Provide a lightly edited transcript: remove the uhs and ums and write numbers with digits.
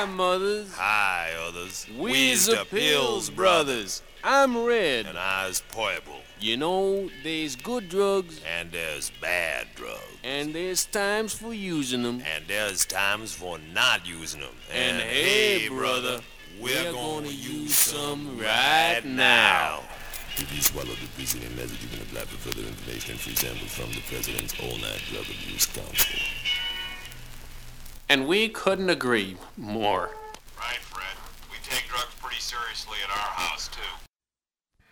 Hi, mothers. Hi, others. We's the Pills Brothers. I'm Red. And I's Poible. You know, there's good drugs. And there's bad drugs. And there's times for using them. And there's times for not using them. And hey, brother, we're gonna use some right now. If you swallow the preceding message, you can apply for further information and free samples from the President's All-Night Drug Abuse Council. And we couldn't agree more.